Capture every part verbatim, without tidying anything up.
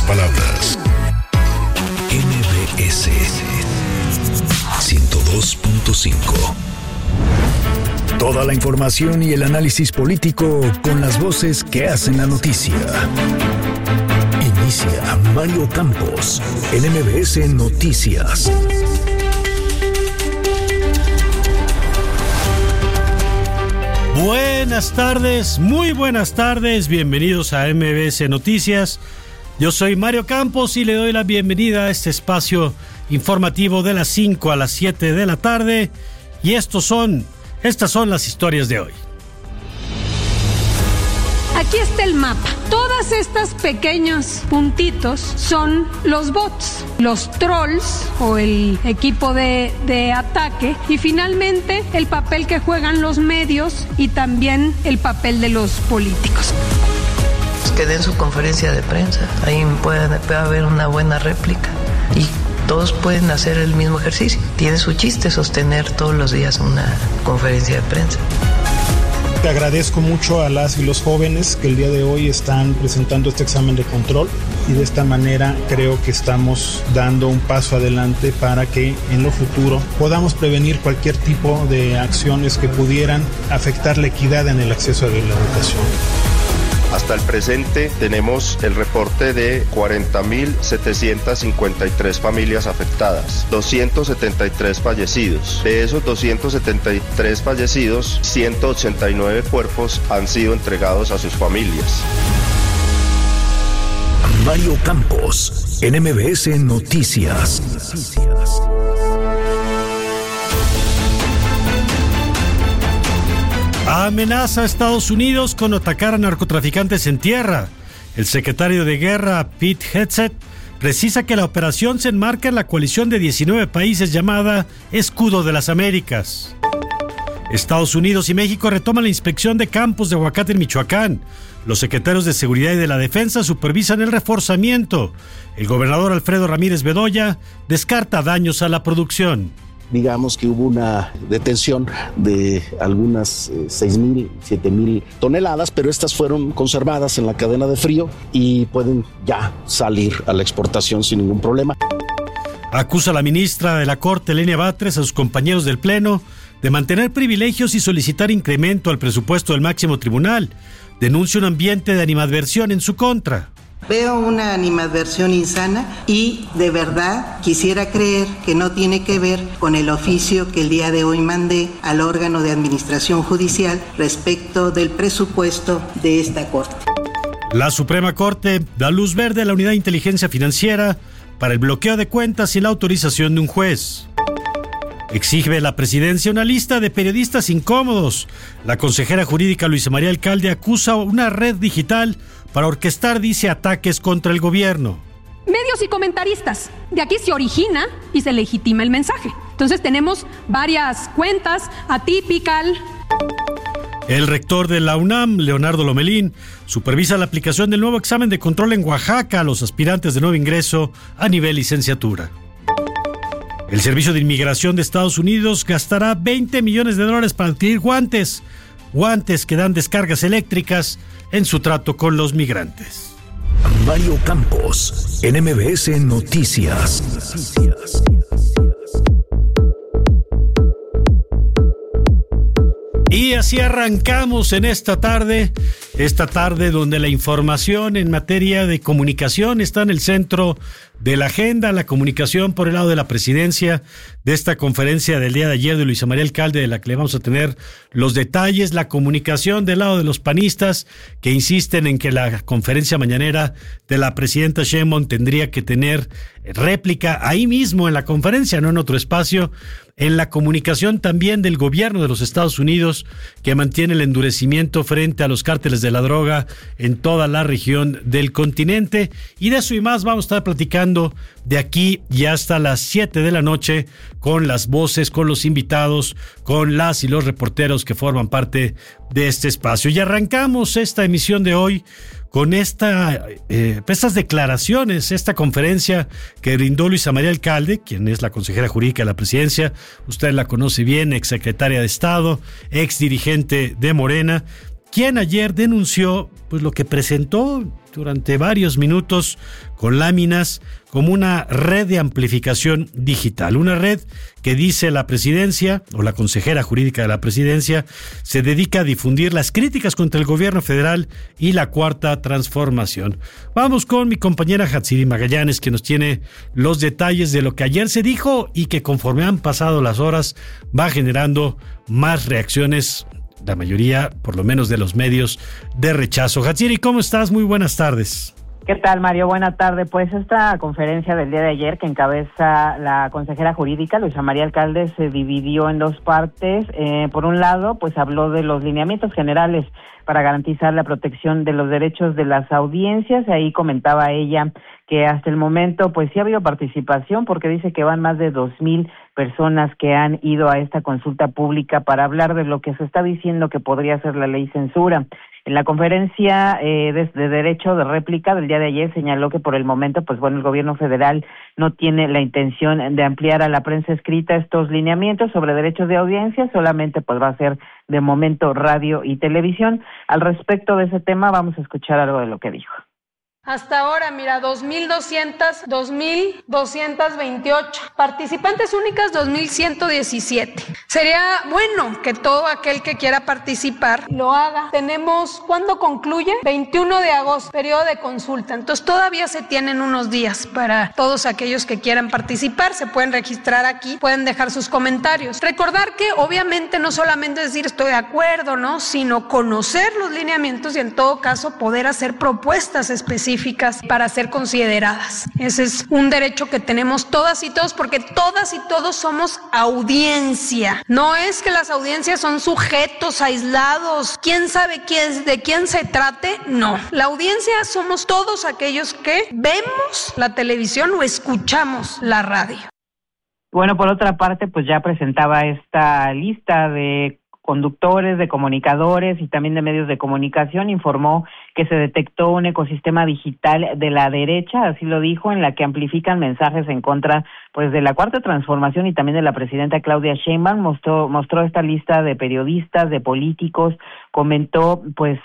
palabras. M B S ciento dos punto cinco. Toda la información y el análisis político con las voces que hacen la noticia. Inicia Mario Campos en M B S Noticias. Buenas tardes, muy buenas tardes, bienvenidos a M B S Noticias. Yo soy Mario Campos y le doy la bienvenida a este espacio informativo de las cinco a las siete de la tarde. Y estos son, estas son las historias de hoy. Aquí está el mapa. Todas estas pequeños puntitos son los bots, los trolls o el equipo de, de ataque, y finalmente el papel que juegan los medios y también el papel de los políticos. Que den su conferencia de prensa, ahí puede, puede haber una buena réplica y todos pueden hacer el mismo ejercicio. Tiene su chiste sostener todos los días una conferencia de prensa. Te agradezco mucho a las y los jóvenes que el día de hoy están presentando este examen de control, y de esta manera creo que estamos dando un paso adelante para que en lo futuro podamos prevenir cualquier tipo de acciones que pudieran afectar la equidad en el acceso a la educación. Hasta el presente tenemos el reporte de cuarenta mil setecientas cincuenta y tres familias afectadas, doscientos setenta y tres fallecidos. De esos doscientos setenta y tres fallecidos, ciento ochenta y nueve cuerpos han sido entregados a sus familias. Mario Campos en M B S Noticias. Amenaza a Estados Unidos con atacar a narcotraficantes en tierra. El secretario de Guerra, Pete Hegseth, precisa que la operación se enmarca en la coalición de diecinueve países llamada Escudo de las Américas. Estados Unidos y México retoman la inspección de campos de aguacate en Michoacán. Los secretarios de Seguridad y de la Defensa supervisan el reforzamiento. El gobernador Alfredo Ramírez Bedoya descarta daños a la producción. Digamos que hubo una detención de algunas eh, seis mil, siete mil toneladas, pero estas fueron conservadas en la cadena de frío y pueden ya salir a la exportación sin ningún problema. Acusa la ministra de la Corte, Lenia Batres, a sus compañeros del Pleno de mantener privilegios y solicitar incremento al presupuesto del máximo tribunal. Denuncia un ambiente de animadversión en su contra. Veo una animadversión insana y de verdad quisiera creer que no tiene que ver con el oficio que el día de hoy mandé al órgano de administración judicial respecto del presupuesto de esta Corte. La Suprema Corte da luz verde a la Unidad de Inteligencia Financiera para el bloqueo de cuentas sin la autorización de un juez. Exige la presidencia una lista de periodistas incómodos. La consejera jurídica Luisa María Alcalde acusa una red digital para orquestar, dice, ataques contra el gobierno. Medios y comentaristas. De aquí se origina y se legitima el mensaje. Entonces tenemos varias cuentas, Atypical. El rector de la UNAM, Leonardo Lomelín, supervisa la aplicación del nuevo examen de control en Oaxaca a los aspirantes de nuevo ingreso a nivel licenciatura. El Servicio de Inmigración de Estados Unidos gastará veinte millones de dólares para adquirir guantes, guantes que dan descargas eléctricas en su trato con los migrantes. Mario Campos en M B S Noticias. Y así arrancamos en esta tarde, esta tarde donde la información en materia de comunicación está en el centro de la agenda, la comunicación por el lado de la presidencia, de esta conferencia del día de ayer de Luisa María Alcalde, de la que le vamos a tener los detalles, la comunicación del lado de los panistas, que insisten en que la conferencia mañanera de la presidenta Sheinbaum tendría que tener réplica ahí mismo en la conferencia, no en otro espacio. En la comunicación también del gobierno de los Estados Unidos, que mantiene el endurecimiento frente a los cárteles de la droga en toda la región del continente. Y de eso y más vamos a estar platicando de aquí y hasta las siete de la noche con las voces, con los invitados, con las y los reporteros que forman parte de este espacio. Y arrancamos esta emisión de hoy con esta, eh, estas declaraciones, esta conferencia que brindó Luisa María Alcalde, quien es la consejera jurídica de la presidencia. Usted la conoce bien, exsecretaria de Estado, ex dirigente de Morena, quien ayer denunció pues lo que presentó durante varios minutos con láminas como una red de amplificación digital, una red que dice la presidencia o la consejera jurídica de la presidencia se dedica a difundir las críticas contra el gobierno federal y la cuarta transformación. Vamos con mi compañera Hatsiri Magallanes, que nos tiene los detalles de lo que ayer se dijo y que conforme han pasado las horas va generando más reacciones, la mayoría, por lo menos de los medios, de rechazo. Hatsiri, ¿cómo estás? Muy buenas tardes. ¿Qué tal, Mario? Buena tarde. Pues esta conferencia del día de ayer que encabeza la consejera jurídica, Luisa María Alcalde, se dividió en dos partes. Eh, por un lado, pues habló de los lineamientos generales para garantizar la protección de los derechos de las audiencias. Ahí comentaba ella que hasta el momento pues sí ha habido participación, porque dice que van más de dos mil personas que han ido a esta consulta pública para hablar de lo que se está diciendo que podría ser la ley censura. En la conferencia eh, de, de derecho de réplica del día de ayer señaló que por el momento, pues bueno, el gobierno federal no tiene la intención de ampliar a la prensa escrita estos lineamientos sobre derechos de audiencia, solamente pues va a ser de momento radio y televisión. Al respecto de ese tema vamos a escuchar algo de lo que dijo. Hasta ahora, mira, dos mil doscientos, dos mil doscientos veintiocho. Participantes únicas, dos mil ciento diecisiete. Sería bueno que todo aquel que quiera participar lo haga. Tenemos, ¿cuándo concluye? veintiuno de agosto, periodo de consulta. Entonces todavía se tienen unos días para todos aquellos que quieran participar. Se pueden registrar aquí, pueden dejar sus comentarios. Recordar que obviamente no solamente decir estoy de acuerdo, ¿no? Sino conocer los lineamientos y en todo caso poder hacer propuestas específicas para ser consideradas. Ese es un derecho que tenemos todas y todos, porque todas y todos somos audiencia. No es que las audiencias son sujetos aislados, quién sabe quién, de quién se trate, no. La audiencia somos todos aquellos que vemos la televisión o escuchamos la radio. Bueno, por otra parte, pues ya presentaba esta lista de conductores, de comunicadores y también de medios de comunicación. Informó que se detectó un ecosistema digital de la derecha, así lo dijo, en la que amplifican mensajes en contra pues de la cuarta transformación y también de la presidenta Claudia Sheinbaum. Mostró, mostró esta lista de periodistas, de políticos, comentó pues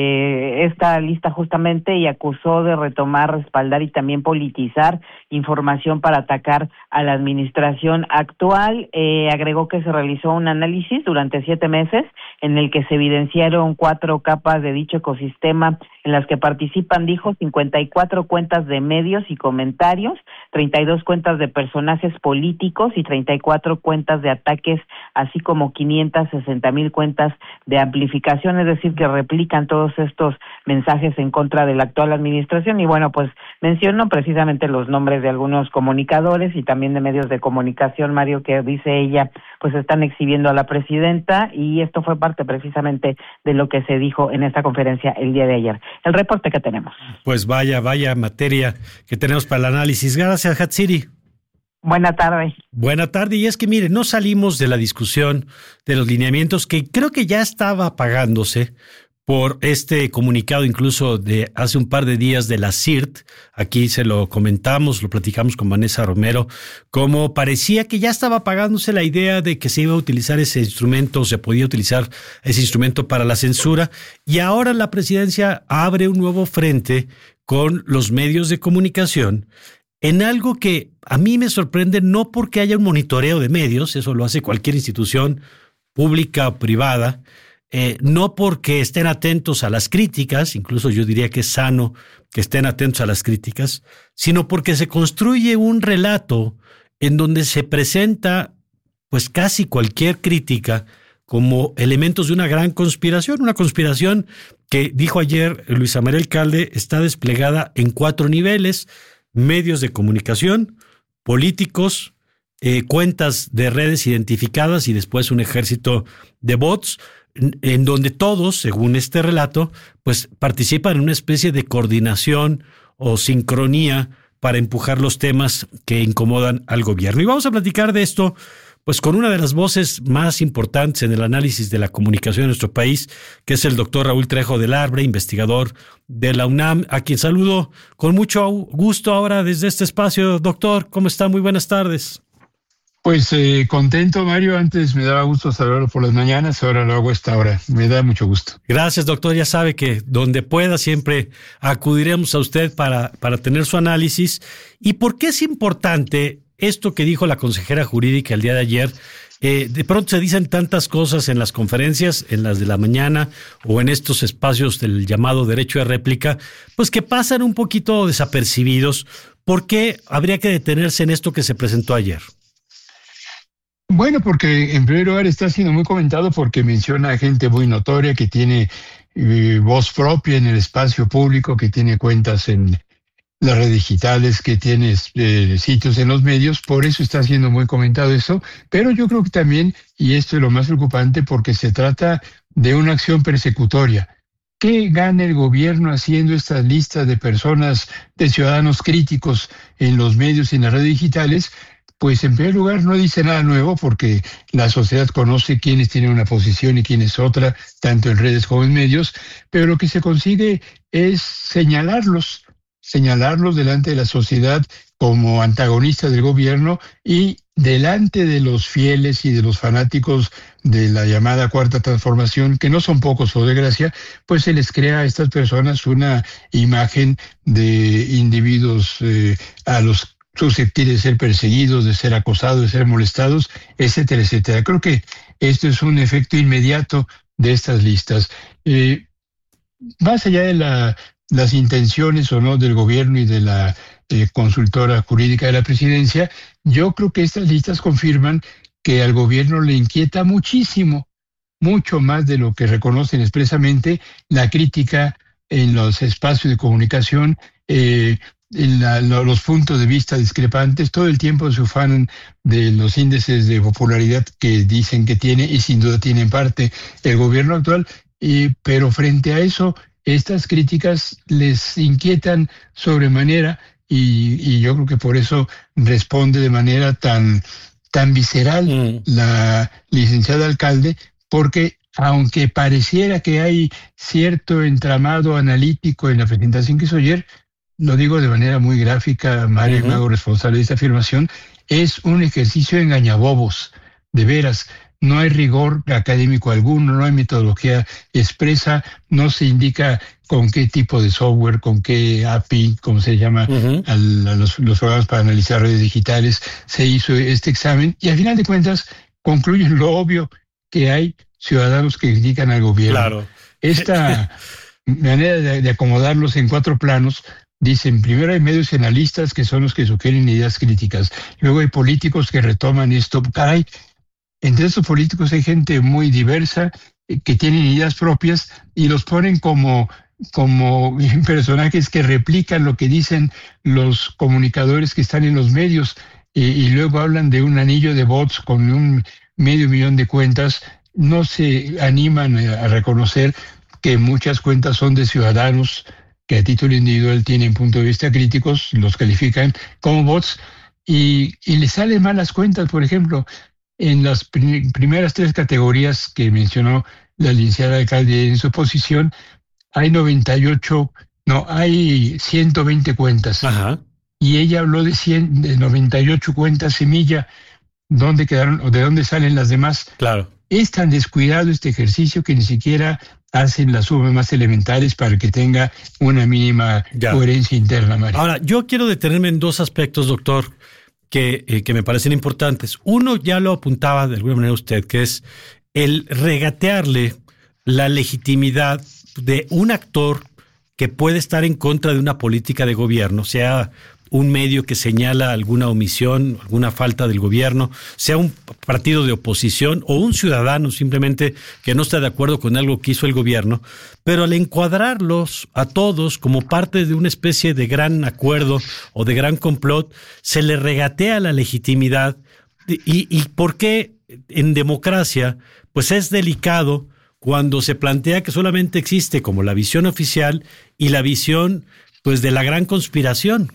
eh, esta lista justamente y acusó de retomar, respaldar y también politizar información para atacar a la administración actual. Eh, agregó que se realizó un análisis durante siete meses en el que se evidenciaron cuatro capas de dicho ecosistema en las que participan, dijo, cincuenta y cuatro cuentas de medios y comentarios, treinta y dos cuentas de personajes políticos y treinta y cuatro cuentas de ataques, así como quinientas sesenta mil cuentas de amplificación, es decir, que replican todos estos mensajes en contra de la actual administración. Y bueno, pues menciono precisamente los nombres de algunos comunicadores y también de medios de comunicación, Mario, que dice ella, pues están exhibiendo a la presidenta, y esto fue parte precisamente de lo que se dijo en esta conferencia el día de ayer. El reporte que tenemos. Pues vaya, vaya materia que tenemos para el análisis. Gracias, Hatsiri. Buena tarde. Buena tarde. Y es que, mire, no salimos de la discusión de los lineamientos, que creo que ya estaba apagándose por este comunicado incluso de hace un par de días de la C I R T. Aquí se lo comentamos, lo platicamos con Vanessa Romero, como parecía que ya estaba apagándose la idea de que se iba a utilizar ese instrumento, o se podía utilizar ese instrumento para la censura, y ahora la presidencia abre un nuevo frente con los medios de comunicación en algo que a mí me sorprende, no porque haya un monitoreo de medios, eso lo hace cualquier institución pública o privada, Eh, no porque estén atentos a las críticas, incluso yo diría que es sano que estén atentos a las críticas, sino porque se construye un relato en donde se presenta pues casi cualquier crítica como elementos de una gran conspiración, una conspiración que, dijo ayer Luisa María Alcalde, está desplegada en cuatro niveles: medios de comunicación, políticos, eh, cuentas de redes identificadas y después un ejército de bots, en donde todos, según este relato, pues participan en una especie de coordinación o sincronía para empujar los temas que incomodan al gobierno. Y vamos a platicar de esto pues con una de las voces más importantes en el análisis de la comunicación en nuestro país, que es el doctor Raúl Trejo del Arbre, investigador de la UNAM, a quien saludo con mucho gusto ahora desde este espacio. Doctor, ¿cómo está? Muy buenas tardes. Pues eh, contento, Mario. Antes me daba gusto saludarlo por las mañanas, ahora lo hago a esta hora. Me da mucho gusto. Gracias, doctor. Ya sabe que donde pueda siempre acudiremos a usted para, para tener su análisis. ¿Y por qué es importante esto que dijo la consejera jurídica el día de ayer? Eh, de pronto se dicen tantas cosas en las conferencias, en las de la mañana o en estos espacios del llamado derecho de réplica, pues que pasan un poquito desapercibidos. ¿Por qué habría que detenerse en esto que se presentó ayer? Bueno, porque en primer lugar está siendo muy comentado porque menciona a gente muy notoria que tiene eh, voz propia en el espacio público, que tiene cuentas en las redes digitales, que tiene eh, sitios en los medios, por eso está siendo muy comentado eso, pero yo creo que también, y esto es lo más preocupante, porque se trata de una acción persecutoria. ¿Qué gana el gobierno haciendo estas listas de personas, de ciudadanos críticos en los medios y en las redes digitales? Pues en primer lugar no dice nada nuevo porque la sociedad conoce quiénes tienen una posición y quiénes otra, tanto en redes como en medios, pero lo que se consigue es señalarlos, señalarlos delante de la sociedad como antagonistas del gobierno y delante de los fieles y de los fanáticos de la llamada Cuarta Transformación, que no son pocos, por desgracia, pues se les crea a estas personas una imagen de individuos eh, a los susceptibles de ser perseguidos, de ser acosados, de ser molestados, etcétera, etcétera. Creo que esto es un efecto inmediato de estas listas. Eh, más allá de la, las intenciones o no del gobierno y de la eh, consultora jurídica de la presidencia, yo creo que estas listas confirman que al gobierno le inquieta muchísimo, mucho más de lo que reconocen expresamente, la crítica en los espacios de comunicación, eh, La, los puntos de vista discrepantes, todo el tiempo se ufanan de los índices de popularidad que dicen que tiene, y sin duda tiene en parte el gobierno actual, y, pero frente a eso, estas críticas les inquietan sobremanera, y, y yo creo que por eso responde de manera tan, tan visceral mm. la licenciada alcalde, porque aunque pareciera que hay cierto entramado analítico en la presentación que hizo ayer, lo digo de manera muy gráfica, Mario, uh-huh. me hago responsable de esta afirmación, es un ejercicio engañabobos, de veras. No hay rigor académico alguno, no hay metodología expresa, no se indica con qué tipo de software, con qué A P I, como se llama, uh-huh. al, a los, los programas para analizar redes digitales, se hizo este examen y al final de cuentas concluyen lo obvio, que hay ciudadanos que critican al gobierno. Claro. Esta manera de, de acomodarlos en cuatro planos. Dicen, primero hay medios analistas que son los que sugieren ideas críticas. Luego hay políticos que retoman esto. Caray, entre estos políticos hay gente muy diversa que tienen ideas propias y los ponen como, como personajes que replican lo que dicen los comunicadores que están en los medios y, y luego hablan de un anillo de bots con un medio millón de cuentas. No se animan a reconocer que muchas cuentas son de ciudadanos que a título individual tienen puntos de vista críticos, los califican como bots, y, y les salen malas cuentas. Por ejemplo, en las prim- primeras tres categorías que mencionó la licenciada alcalde en su posición, hay noventa y ocho, no, hay ciento veinte cuentas. Ajá. Y ella habló de, cien, de noventa y ocho cuentas semilla. ¿Dónde quedaron o de dónde salen las demás? Claro. Es tan descuidado este ejercicio que ni siquiera hacen las sumas más elementales para que tenga una mínima ya. coherencia interna, María. Ahora, yo quiero detenerme en dos aspectos, doctor, que, eh, que me parecen importantes. Uno, ya lo apuntaba de alguna manera usted, que es el regatearle la legitimidad de un actor que puede estar en contra de una política de gobierno, sea un medio que señala alguna omisión, alguna falta del gobierno, sea un partido de oposición o un ciudadano simplemente que no está de acuerdo con algo que hizo el gobierno, pero al encuadrarlos a todos como parte de una especie de gran acuerdo o de gran complot, se le regatea la legitimidad. ¿Y, y por qué en democracia? Pues es delicado cuando se plantea que solamente existe como la visión oficial y la visión pues de la gran conspiración.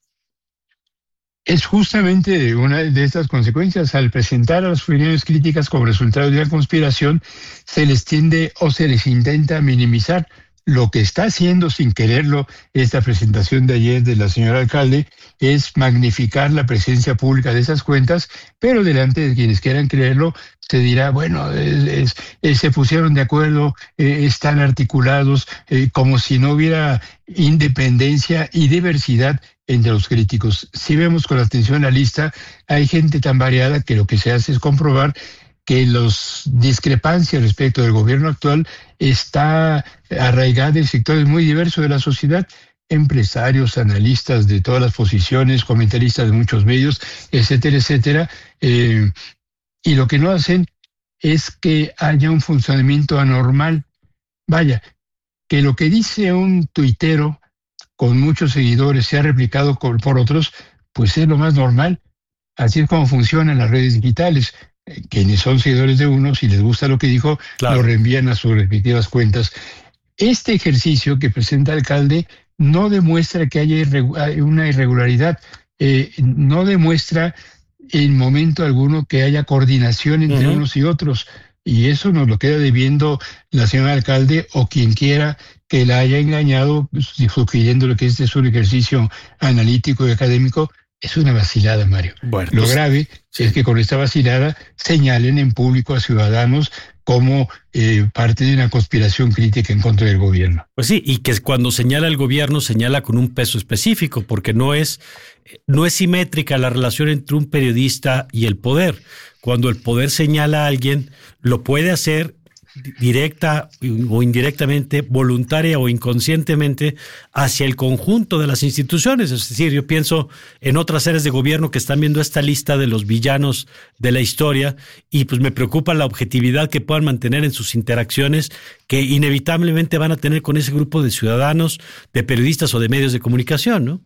Es justamente una de estas consecuencias. Al presentar a las opiniones críticas como resultado de una conspiración, se les tiende o se les intenta minimizar lo que está haciendo sin quererlo esta presentación de ayer de la señora alcalde es magnificar la presencia pública de esas cuentas, pero delante de quienes quieran creerlo se dirá, bueno, es, es, es, se pusieron de acuerdo, eh, están articulados, eh, como si no hubiera independencia y diversidad entre los críticos. Si vemos con atención la lista, hay gente tan variada que lo que se hace es comprobar que las discrepancias respecto del gobierno actual está arraigada en sectores muy diversos de la sociedad, empresarios, analistas de todas las posiciones, comentaristas de muchos medios, etcétera, etcétera. Eh, y lo que no hacen es que haya un funcionamiento anormal. Vaya, que lo que dice un tuitero con muchos seguidores sea replicado por otros, pues es lo más normal. Así es como funcionan las redes digitales. Quienes son seguidores de uno, si les gusta lo que dijo, claro, lo reenvían a sus respectivas cuentas. Este ejercicio que presenta el alcalde no demuestra que haya irregu- una irregularidad, eh, no demuestra en momento alguno que haya coordinación entre uh-huh. unos y otros, y eso nos lo queda debiendo la señora alcalde o quien quiera que la haya engañado, sugiriendo lo que este es un ejercicio analítico y académico. Es una vacilada, Mario. Bueno, lo pues, grave sí. es que con esta vacilada señalen en público a ciudadanos como eh, parte de una conspiración crítica en contra del gobierno. Pues sí, y que cuando señala el gobierno señala con un peso específico, porque no es, no es simétrica la relación entre un periodista y el poder. Cuando el poder señala a alguien, lo puede hacer directa o indirectamente, voluntaria o inconscientemente hacia el conjunto de las instituciones. Es decir, yo pienso en otras áreas de gobierno que están viendo esta lista de los villanos de la historia y pues me preocupa la objetividad que puedan mantener en sus interacciones que inevitablemente van a tener con ese grupo de ciudadanos, de periodistas o de medios de comunicación, ¿no?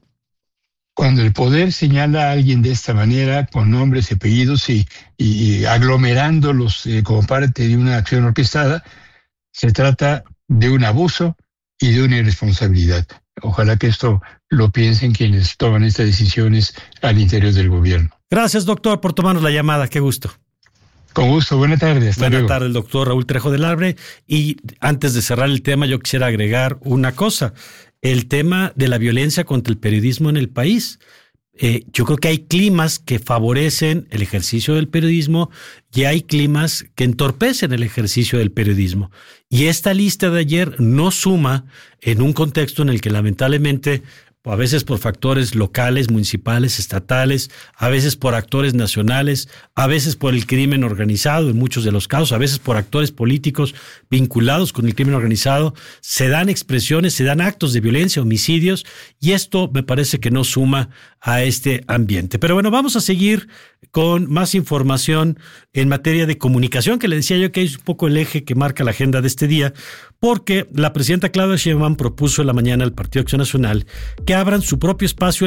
Cuando el poder señala a alguien de esta manera, con nombres y apellidos y, y aglomerándolos eh, como parte de una acción orquestada, se trata de un abuso y de una irresponsabilidad. Ojalá que esto lo piensen quienes toman estas decisiones al interior del gobierno. Gracias, doctor, por tomarnos la llamada. Qué gusto. Con gusto. Buenas tardes. Hasta Buenas luego. tardes, el doctor Raúl Trejo del Arbre. Y antes de cerrar el tema, yo quisiera agregar una cosa. El tema de la violencia contra el periodismo en el país. Eh, yo creo que hay climas que favorecen el ejercicio del periodismo y hay climas que entorpecen el ejercicio del periodismo. Y esta lista de ayer no suma en un contexto en el que lamentablemente, a veces por factores locales, municipales, estatales, a veces por actores nacionales, a veces por el crimen organizado, en muchos de los casos, a veces por actores políticos vinculados con el crimen organizado, se dan expresiones, se dan actos de violencia, homicidios, y esto me parece que no suma a este ambiente. Pero bueno, vamos a seguir con más información en materia de comunicación, que le decía yo que es un poco el eje que marca la agenda de este día, porque la presidenta Claudia Sheinbaum propuso en la mañana al Partido Acción Nacional que abran su propio espacio